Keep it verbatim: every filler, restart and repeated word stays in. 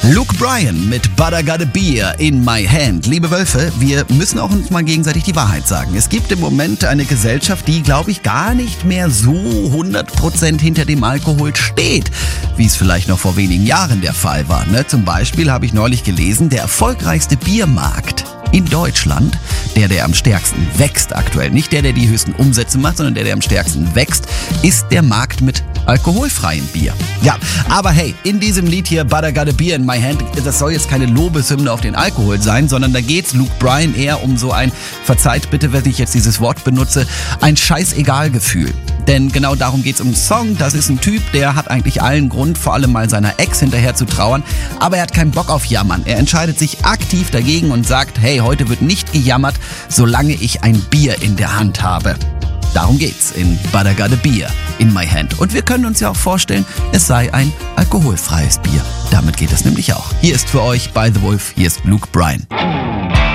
Luke Bryan mit But I Got a Beer in My Hand. Liebe Wölfe, wir müssen auch uns mal gegenseitig die Wahrheit sagen. Es gibt im Moment eine Gesellschaft, die, glaube ich, gar nicht mehr so hundert Prozent hinter dem Alkohol steht, wie es vielleicht noch vor wenigen Jahren der Fall war. Ne? Zum Beispiel habe ich neulich gelesen, der erfolgreichste Biermarkt in Deutschland, der, der am stärksten wächst aktuell, nicht der, der die höchsten Umsätze macht, sondern der, der am stärksten wächst, ist der Markt mit alkoholfreiem Bier. Ja, aber hey, in diesem Lied hier, But I Got a Beer in My Hand, das soll jetzt keine Lobeshymne auf den Alkohol sein, sondern da geht's Luke Bryan eher um so ein, verzeiht bitte, wenn ich jetzt dieses Wort benutze, ein Scheißegal-Gefühl. Denn genau darum geht's um den Song. Das ist ein Typ, der hat eigentlich allen Grund, vor allem mal seiner Ex hinterher zu trauern. Aber er hat keinen Bock auf Jammern. Er entscheidet sich aktiv dagegen und sagt, hey, heute wird nicht gejammert, solange ich ein Bier in der Hand habe. Darum geht's in But I Got a Beer in My Hand. Und wir können uns ja auch vorstellen, es sei ein alkoholfreies Bier. Damit geht es nämlich auch. Hier ist für euch By The Wolf, hier ist Luke Bryan.